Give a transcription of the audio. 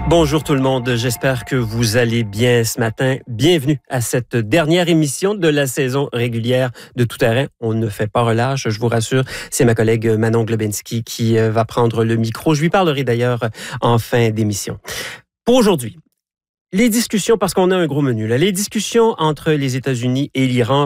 Bonjour tout le monde, j'espère que vous allez bien ce matin. Bienvenue à cette dernière émission de la saison régulière de Tout Terrain. On ne fait pas relâche, je vous rassure. C'est ma collègue Manon Globensky qui va prendre le micro. Je lui parlerai d'ailleurs en fin d'émission. Pour aujourd'hui, les discussions, parce qu'on a un gros menu, là, les discussions entre les États-Unis et l'Iran